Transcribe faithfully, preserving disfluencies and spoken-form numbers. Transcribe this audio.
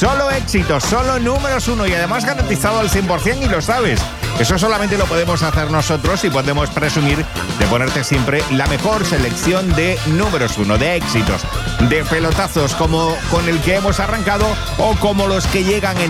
Solo éxitos, solo números uno y además garantizado al cien por ciento y lo sabes. Eso solamente lo podemos hacer nosotros y podemos presumir de ponerte siempre la mejor selección de números uno, de éxitos, de pelotazos como con el que hemos arrancado o como los que llegan en